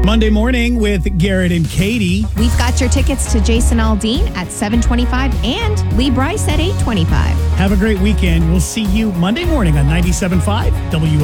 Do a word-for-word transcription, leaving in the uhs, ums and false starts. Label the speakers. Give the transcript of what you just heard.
Speaker 1: Monday morning with Garrett and Katie.
Speaker 2: We've got your tickets to Jason Aldean at seven twenty-five and Lee Bryce at eight twenty-five.
Speaker 1: Have a great weekend. We'll see you Monday morning on ninety-seven point five W